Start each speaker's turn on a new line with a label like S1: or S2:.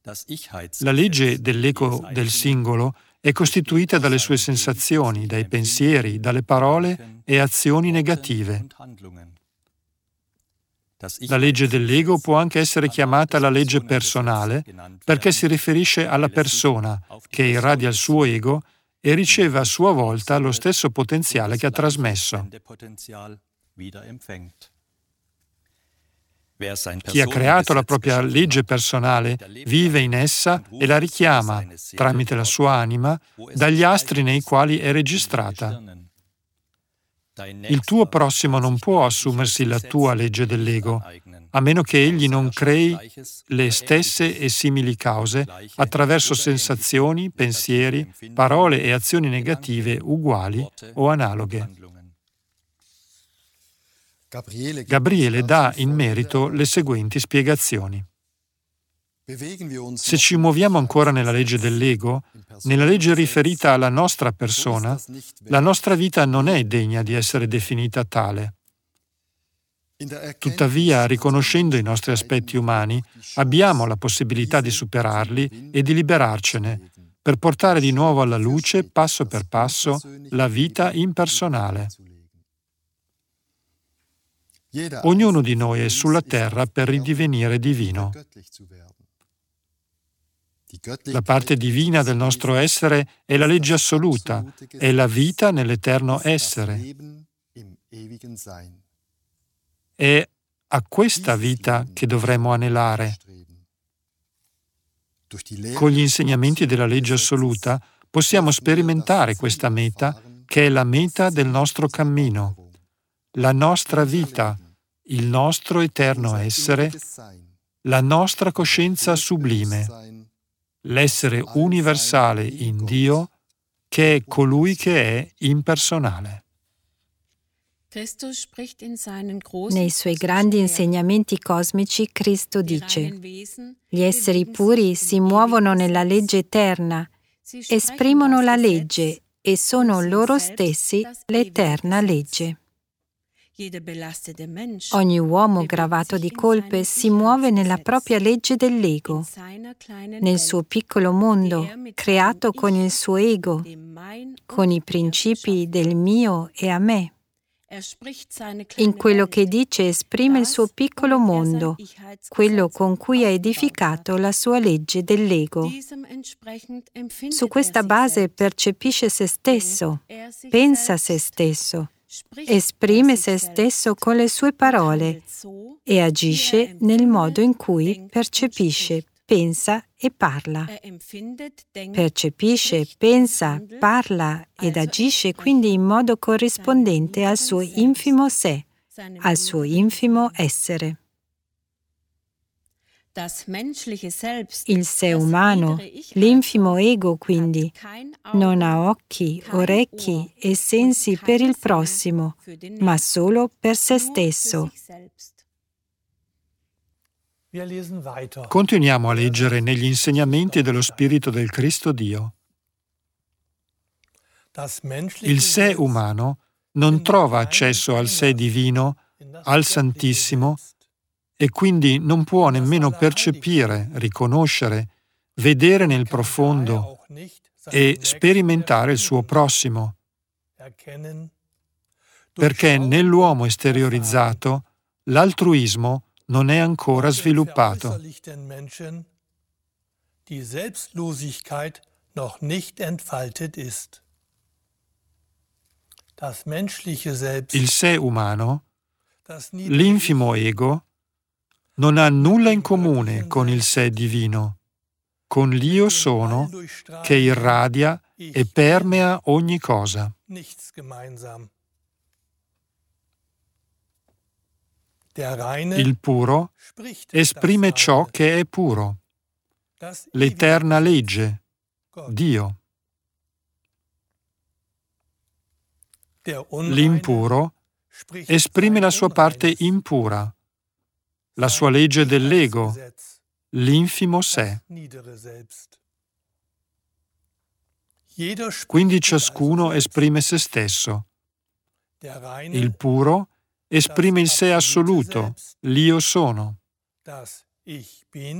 S1: La legge dell'ego del singolo è costituita dalle sue sensazioni, dai pensieri, dalle parole e azioni negative. La legge dell'ego può anche essere chiamata la legge personale perché si riferisce alla persona che irradia il suo ego e riceve a sua volta lo stesso potenziale che ha trasmesso. Chi ha creato la propria legge personale vive in essa e la richiama, tramite la sua anima, dagli astri nei quali è registrata. Il tuo prossimo non può assumersi la tua legge dell'ego, a meno che egli non crei le stesse e simili cause attraverso sensazioni, pensieri, parole e azioni negative uguali o analoghe. Gabriele dà in merito le seguenti spiegazioni. Se ci muoviamo ancora nella legge dell'ego, nella legge riferita alla nostra persona, la nostra vita non è degna di essere definita tale. Tuttavia, riconoscendo i nostri aspetti umani, abbiamo la possibilità di superarli e di liberarcene, per portare di nuovo alla luce, passo per passo, la vita impersonale. Ognuno di noi è sulla terra per ridivenire divino. La parte divina del nostro essere è la legge assoluta, è la vita nell'eterno essere. È a questa vita che dovremmo anelare. Con gli insegnamenti della legge assoluta possiamo sperimentare questa meta, che è la meta del nostro cammino. La nostra vita, il nostro eterno essere, la nostra coscienza sublime, l'essere universale in Dio, che è colui che è impersonale.
S2: Nei suoi grandi insegnamenti cosmici, Cristo dice: gli esseri puri si muovono nella legge eterna, esprimono la legge e sono loro stessi l'eterna legge. Ogni uomo gravato di colpe si muove nella propria legge dell'ego, nel suo piccolo mondo, creato con il suo ego, con i principi del mio e a me. In quello che dice esprime il suo piccolo mondo, quello con cui ha edificato la sua legge dell'ego. Su questa base percepisce se stesso, pensa se stesso, esprime se stesso con le sue parole e agisce nel modo in cui percepisce, pensa e parla. Percepisce, pensa, parla ed agisce quindi in modo corrispondente al suo infimo sé, al suo infimo essere. Il sé umano, l'infimo ego quindi, non ha occhi, orecchi e sensi per il prossimo, ma solo per se stesso.
S1: Continuiamo a leggere negli insegnamenti dello Spirito del Cristo Dio. Il sé umano non trova accesso al sé divino, al Santissimo, e quindi non può nemmeno percepire, riconoscere, vedere nel profondo e sperimentare il suo prossimo, perché nell'uomo esteriorizzato l'altruismo non è ancora sviluppato. Il sé umano, l'infimo ego, non ha nulla in comune con il sé divino, con l'Io sono che irradia e permea ogni cosa. Il puro esprime ciò che è puro, l'eterna legge, Dio. L'impuro esprime la sua parte impura, la sua legge dell'ego, l'infimo sé. Quindi ciascuno esprime se stesso. Il puro esprime il sé assoluto, l'Io sono.